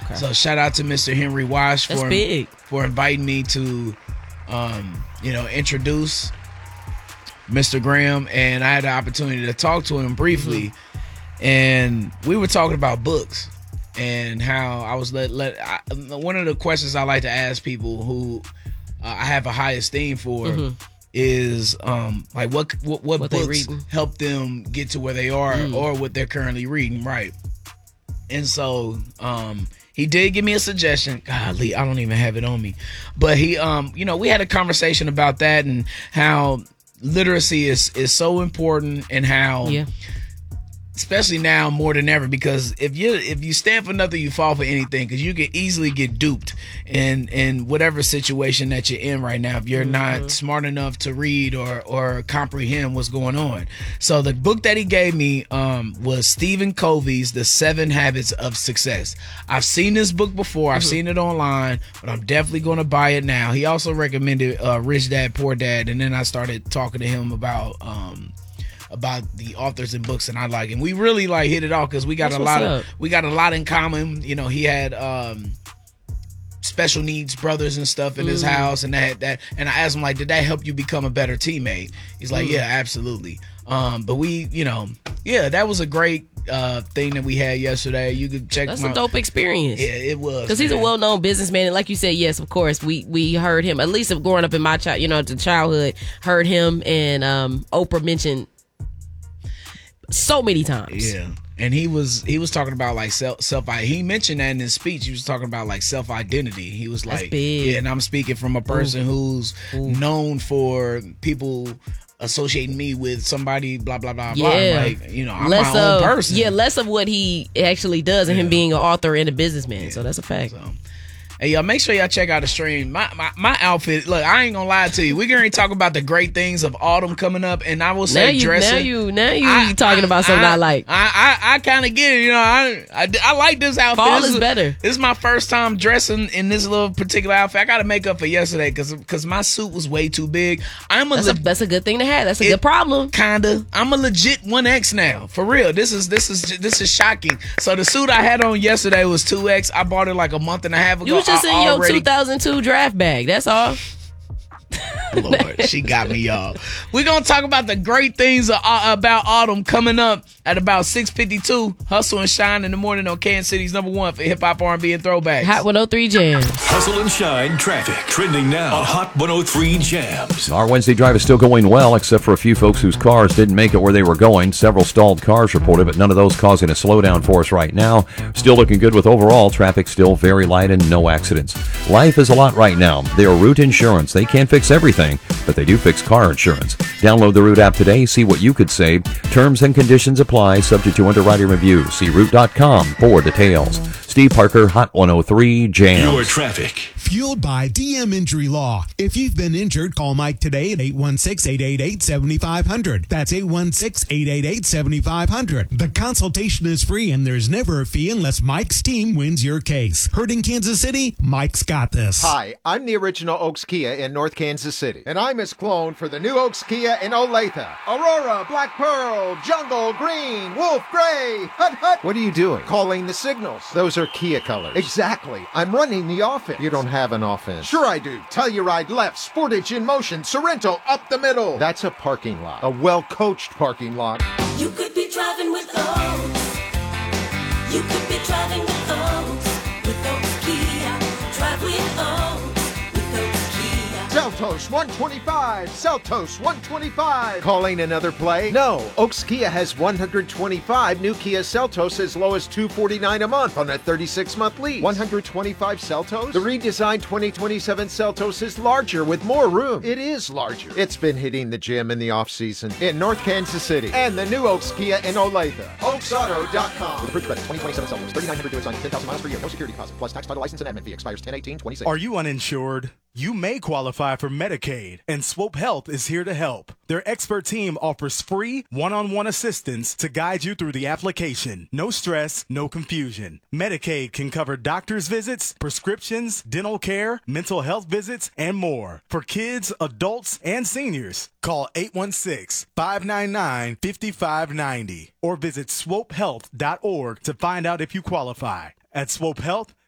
Okay. So shout out to Mr. Henry Wash for inviting me to, introduce Mr. Graham, and I had the opportunity to talk to him briefly, and we were talking about books and how I was one of the questions I like to ask people who I have a high esteem for is like what books help them get to where they are or what they're currently reading, right? And so he did give me a suggestion. Golly, I don't even have it on me, but he we had a conversation about that and how literacy is so important, and how especially now more than ever, because if you stand for nothing, you fall for anything, because you can easily get duped in whatever situation that you're in right now if you're not smart enough to read or comprehend what's going on. So the book that he gave me was Stephen Covey's The 7 Habits of Success. I've seen this book before. I've seen it online, but I'm definitely going to buy it now. He also recommended Rich Dad Poor Dad, and then I started talking to him about the authors and books, and I like, and we really hit it off because we got a lot in common. He had special needs brothers and stuff in his house, and that, and I asked him did that help you become a better teammate? He's like, yeah, absolutely. But we, that was a great thing that we had yesterday. You could check. That's a dope experience. Yeah, it was, because he's a well-known businessman, and like you said, yes, of course, we heard him, at least growing up in my childhood, heard him and Oprah mention so many times. Yeah. And he was talking about self. He mentioned that in his speech. He was talking about self identity. He was like, yeah, and I'm speaking from a person who's known for people associating me with somebody, blah blah blah blah. I'm my own person. Yeah, less of what he actually does, and him being an author and a businessman. Yeah. So that's a fact. Hey, y'all, make sure y'all check out the stream. My outfit, look, I ain't gonna lie to you. We're gonna talk about the great things of autumn coming up, and I will say dressing. Now you talking about something I like. I kind of get it, I like this outfit. Fall is better. This is my first time dressing in this little particular outfit. I got to make up for yesterday because my suit was way too big. That's a good thing to have. That's a good problem. Kinda. I'm a legit 1X now, for real. This is shocking. So the suit I had on yesterday was 2X. I bought it like a month and a half ago. Just in your 2002 draft bag. That's all. Lord, she got me, y'all. We're going to talk about the great things about autumn coming up at about 6:52. Hustle and Shine in the morning on Kansas City's #1 for hip hop, R&B, and throwbacks. Hot 103 Jams. Hustle and Shine traffic trending now on Hot 103 Jams. Our Wednesday drive is still going well, except for a few folks whose cars didn't make it where they were going. Several stalled cars reported, but none of those causing a slowdown for us right now. Still looking good with overall traffic still very light and no accidents. Life is a lot right now. They are Root Insurance. They can't fix everything, but they do fix car insurance. Download the Root app today. See what you could save. Terms and conditions apply, subject to underwriter review. See Root.com for details. Steve Parker, Hot 103 Jams. Your traffic. Fueled by DM Injury Law. If you've been injured, call Mike today at 816-888-7500. That's 816-888-7500. The consultation is free and there's never a fee unless Mike's team wins your case. Heard in Kansas City? Mike's got this. Hi, I'm the original Oaks Kia in North Kansas City. And I'm his clone for the new Oaks Kia in Olathe. Aurora, Black Pearl, Jungle, Green, Wolf, Gray, Hut Hut. What are you doing? Calling the signals. Those are Kia colors. Exactly. I'm running the offense. You don't have an offense. Sure I do. Telluride left, Sportage in motion, Sorrento up the middle. That's a parking lot. A well-coached parking lot. You could be driving with Oaks. You could be driving with Oaks. With Oaks Kia. Drive with Oaks. With Oaks Kia. Seltos 125. Seltos 125. Calling another play? No. Oaks Kia has 125 new Kia Seltos as low as $249 a month on a 36-month lease. 125 Seltos? The redesigned 2027 Seltos is larger with more room. It is larger. It's been hitting the gym in the off-season in North Kansas City. And the new Oaks Kia in Olathe. OaksAuto.com. With approved credit, 2027 Seltos. 3,900 doing sign, 10,000 miles per year. No security deposit. Plus tax, title, license, and admin fee. Expires 10/18/26. Are you uninsured? You may qualify for Medicaid, and Swope Health is here to help. Their expert team offers free one-on-one assistance to guide you through the application. No stress, no confusion. Medicaid can cover doctor's visits, prescriptions, dental care, mental health visits, and more. For kids, adults, and seniors, call 816-599-5590 or visit swopehealth.org to find out if you qualify. At Swope Health,